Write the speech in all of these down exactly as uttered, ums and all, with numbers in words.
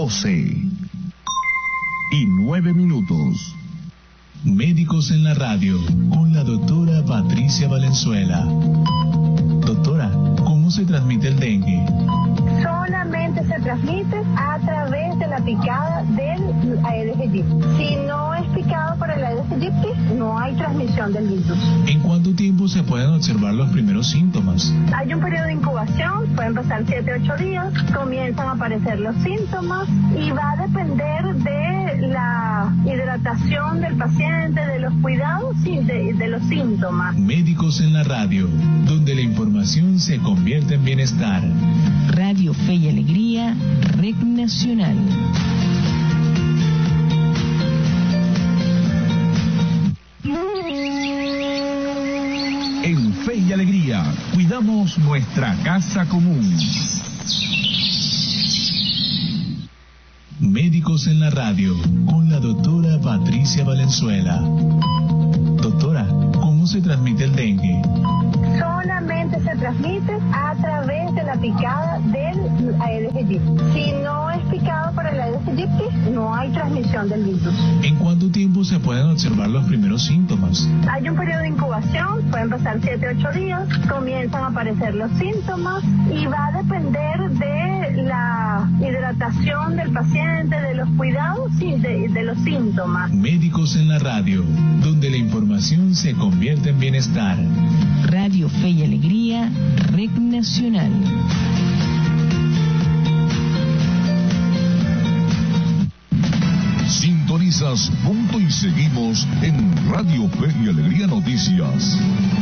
doce y nueve minutos. Médicos en la radio, con la doctora Patricia Valenzuela. Doctora, ¿cómo se transmite el dengue? Solamente se transmite a través de la picada del Aedes aegypti. Si no es picado por el Aedes aegypti, no hay transmisión del virus. ¿En cuánto tiempo se pueden observar los primeros síntomas? Hay un periodo de incubación, pueden pasar siete a ocho días, comienzan a aparecer los síntomas y va a depender de la hidratación del paciente, de los cuidados y de, de los síntomas. Médicos en la radio, donde la información se convierte en bienestar. Radio Fe y Alegría, Red Nacional. En Fe y Alegría, cuidamos nuestra casa común. Médicos en la radio, con la doctora Patricia Valenzuela. Doctora, ¿cómo se transmite el dengue? Solamente se transmite a través de la picada del Aedes aegypti. Si no es picado por el Aedes aegypti, no hay transmisión del virus. ¿En cuánto tiempo se pueden observar los primeros síntomas? Hay un periodo de incubación, pueden pasar siete a ocho días, comienzan a aparecer los síntomas y va a depender de la hidratación del paciente, de los cuidados y de, de los síntomas. Médicos en la radio, donde la información se convierte en bienestar. Radio Fe y Alegría, Red Nacional. Sintonizas Punto y Seguimos en Radio Fe y Alegría Noticias.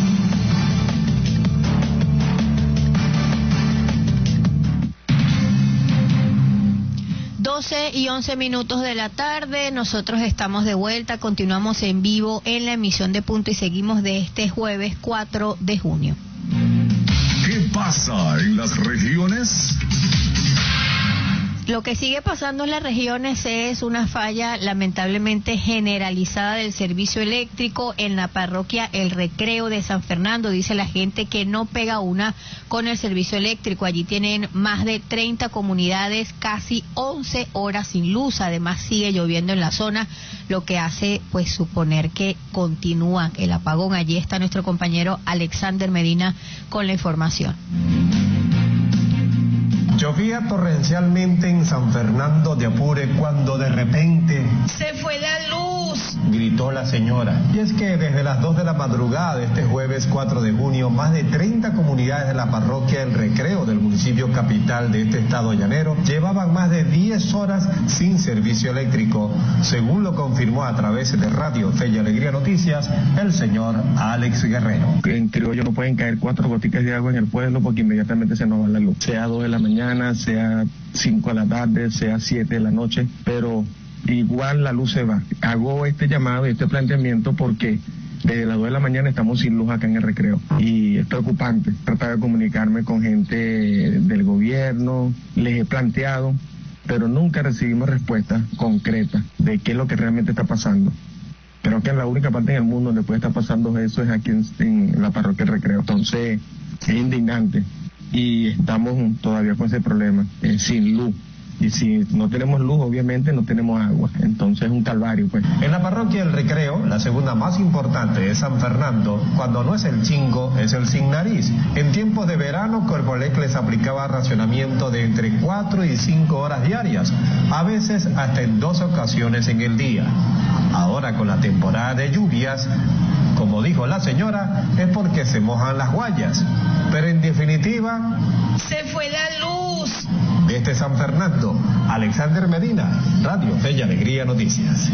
doce y once minutos de la tarde, nosotros estamos de vuelta, continuamos en vivo en la emisión de Punto y Seguimos de este jueves cuatro de junio. ¿Qué pasa en las regiones? Lo que sigue pasando en las regiones es una falla lamentablemente generalizada del servicio eléctrico en la parroquia El Recreo de San Fernando. Dice la gente que no pega una con el servicio eléctrico. Allí tienen más de treinta comunidades, casi once horas sin luz. Además sigue lloviendo en la zona, lo que hace pues suponer que continúa el apagón. Allí está nuestro compañero Alexander Medina con la información. Llovía torrencialmente en San Fernando de Apure cuando de repente ¡se fue la luz!, gritó la señora. Y es que desde las dos de la madrugada de este jueves cuatro de junio, más de treinta comunidades de la parroquia El Recreo del municipio capital de este estado llanero llevaban más de diez horas sin servicio eléctrico, según lo confirmó a través de Radio Fe y Alegría Noticias el señor Alex Guerrero. En criollo no pueden caer cuatro goticas de agua en el pueblo porque inmediatamente se nos va la luz, sea dos de la mañana, sea cinco de la tarde, sea siete de la noche, pero igual la luz se va. Hago este llamado y este planteamiento porque desde las dos de la mañana estamos sin luz acá en El Recreo y es preocupante. Tratar de comunicarme con gente del gobierno, les he planteado, pero nunca recibimos respuestas concretas de qué es lo que realmente está pasando. Creo que en la única parte en el mundo donde puede estar pasando eso es aquí en, en la parroquia El Recreo. Entonces es indignante y estamos todavía con ese problema, eh, sin luz. Y si no tenemos luz, obviamente no tenemos agua. Entonces es un calvario, pues. En la parroquia El Recreo, la segunda más importante de San Fernando, cuando no es el chingo, es el sin nariz. En tiempos de verano, Corpolec les aplicaba racionamiento de entre cuatro y cinco horas diarias, a veces hasta en dos ocasiones en el día. Ahora con la temporada de lluvias, como dijo la señora, es porque se mojan las guayas. Pero en definitiva, ¡se fue la luz! Desde San Fernando, Alexander Medina, Radio Fe y Alegría Noticias.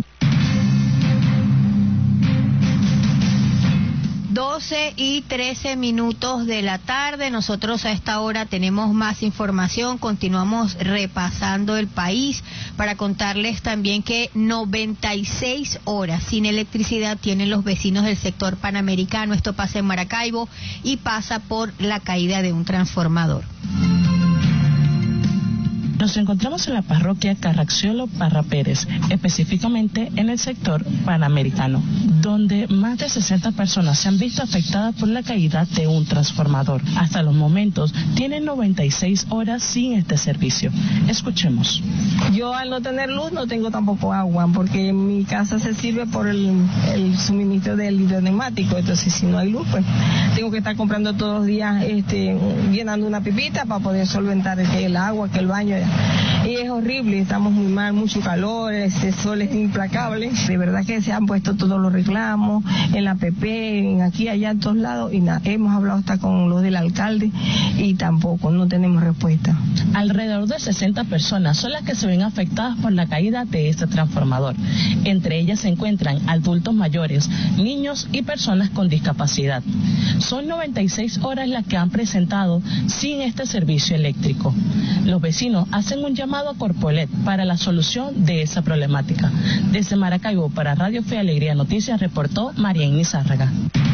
doce y trece minutos de la tarde, nosotros a esta hora tenemos más información, continuamos repasando el país para contarles también que noventa y seis horas sin electricidad tienen los vecinos del sector panamericano. Esto pasa en Maracaibo y pasa por la caída de un transformador. Nos encontramos en la parroquia Carracciolo Parra Pérez, específicamente en el sector panamericano, donde más de sesenta personas se han visto afectadas por la caída de un transformador. Hasta los momentos tienen noventa y seis horas sin este servicio. Escuchemos. Yo al no tener luz no tengo tampoco agua, porque mi casa se sirve por el, el suministro del hidroneumático. Entonces si no hay luz, pues tengo que estar comprando todos los días, este, llenando una pipita para poder solventar el, el agua, que el baño. Y es horrible, estamos muy mal, mucho calor, ese sol es implacable. De verdad que se han puesto todos los reclamos en la P P, en aquí, allá, en todos lados, y nada, hemos hablado hasta con los del alcalde y tampoco, no tenemos respuesta. Alrededor de sesenta personas son las que se ven afectadas por la caída de este transformador. Entre ellas se encuentran adultos mayores, niños y personas con discapacidad. Son noventa y seis horas las que han presentado sin este servicio eléctrico. Los vecinos hacen un llamado a Corpoelec para la solución de esa problemática. Desde Maracaibo para Radio Fe y Alegría Noticias reportó María Inés Zárraga.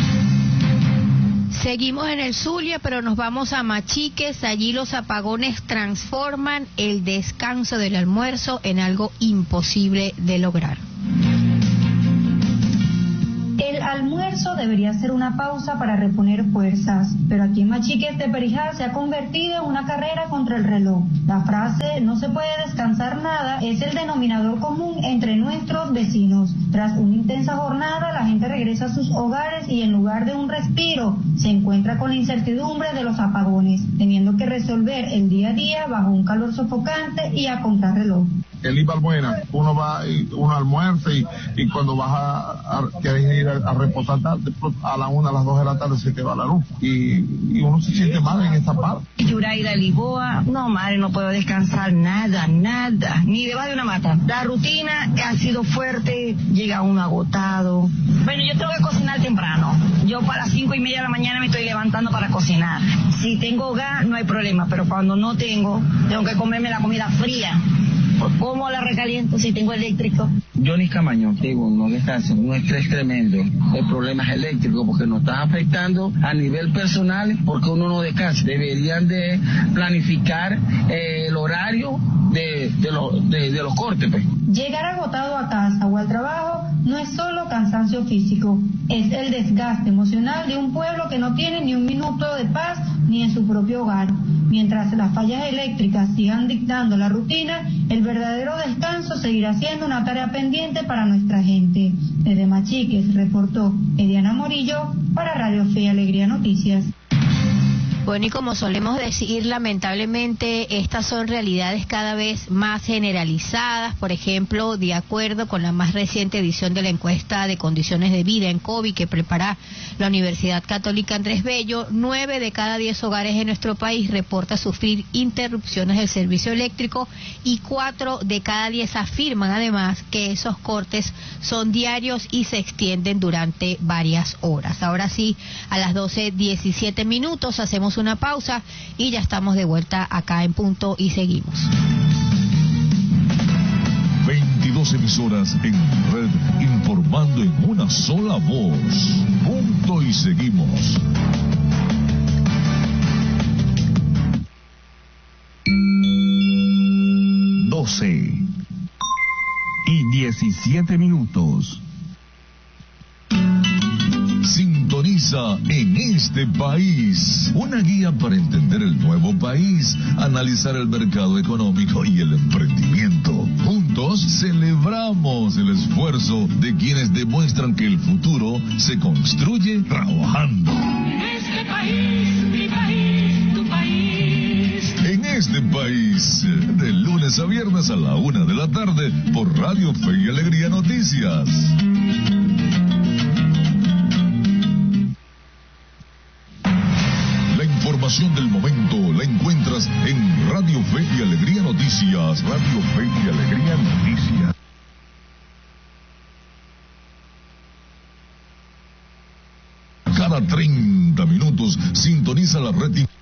Seguimos en el Zulia, pero nos vamos a Machiques. Allí los apagones transforman el descanso del almuerzo en algo imposible de lograr. El almuerzo debería ser una pausa para reponer fuerzas, pero aquí en Machiques de Perijá se ha convertido en una carrera contra el reloj. La frase "no se puede descansar nada" es el denominador común entre nuestros vecinos. Tras una intensa jornada, la gente regresa a sus hogares y en lugar de un respiro, se encuentra con la incertidumbre de los apagones, teniendo que resolver el día a día bajo un calor sofocante y a contrarreloj. El I V A buena, uno va y uno almuerza y, y cuando vas a, a quieres ir a, a reposar tarde, a la una, a las dos de la tarde se te va la luz y, y uno se siente mal en esa parte. Yuraira Lisboa, no madre, no puedo descansar nada, nada, ni debajo de una mata. La rutina ha sido fuerte, llega uno agotado. Bueno, yo tengo que cocinar temprano. Yo para las cinco y media de la mañana me estoy levantando para cocinar. Si tengo gas no hay problema, pero cuando no tengo, tengo que comerme la comida fría. ¿Cómo la recaliento si tengo eléctrico? Johnny Camaño, digo, no descansen, un estrés tremendo. El problema es eléctrico porque nos está afectando a nivel personal porque uno no descansa. Deberían de planificar eh, el horario de, de, lo, de, de los cortes. Pues. Llegar agotado a casa o al trabajo no es solo cansancio físico, es el desgaste emocional de un pueblo que no tiene ni un minuto de paz ni en su propio hogar. Mientras las fallas eléctricas sigan dictando la rutina, el verdadero descanso seguirá siendo una tarea pendiente para nuestra gente. Desde Machiques reportó Ediana Morillo para Radio Fe y Alegría Noticias. Bueno, y como solemos decir, lamentablemente estas son realidades cada vez más generalizadas. Por ejemplo, de acuerdo con la más reciente edición de la encuesta de condiciones de vida en COVID que prepara la Universidad Católica Andrés Bello, nueve de cada diez hogares en nuestro país reporta sufrir interrupciones del servicio eléctrico y cuatro de cada diez afirman además que esos cortes son diarios y se extienden durante varias horas. Ahora sí, a las doce diecisiete minutos hacemos una pausa y ya estamos de vuelta acá en Punto y seguimos. veintidós emisoras en red informando en una sola voz. Punto y seguimos. doce y diecisiete minutos. Sintoniza En este País, una guía para entender el nuevo país, analizar el mercado económico y el emprendimiento. Juntos celebramos el esfuerzo de quienes demuestran que el futuro se construye trabajando. En este país, mi país, tu país. En este país, de lunes a viernes a la una de la tarde por Radio Fe y Alegría Noticias. Información del momento la encuentras en Radio Fe y Alegría Noticias. Radio Fe y Alegría Noticias. Cada treinta minutos sintoniza la red.